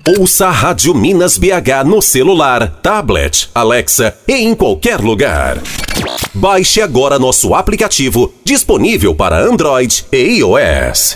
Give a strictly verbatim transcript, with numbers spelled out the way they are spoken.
Ouça a Rádio Minas B H no celular, tablet, Alexa e em qualquer lugar. Baixe agora nosso aplicativo, disponível para Android e iOS.